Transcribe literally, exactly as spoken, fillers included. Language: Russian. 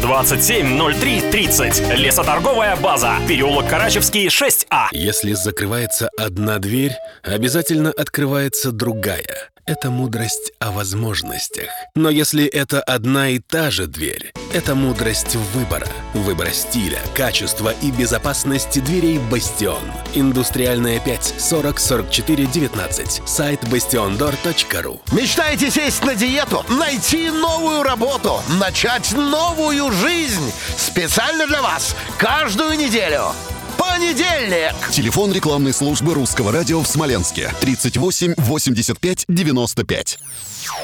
двадцать семь ноль три тридцать. Лесоторговая база. Переулок Карачевский, шесть А. Если закрывается одна дверь, обязательно открывается другая. Это мудрость о возможностях. Но если это одна и та же дверь, это мудрость выбора. Выбора стиля, качества и безопасности дверей «Бастион». Индустриальная пять, сорок сорок четыре девятнадцать. Сайт бастион дор точка ру. Мечтаете сесть на диету, найти новую работу, начать новую жизнь? Специально для вас каждую неделю. Понедельник. Телефон рекламной службы Русского радио в Смоленске. тридцать восемь восемьдесят пять девяносто пять.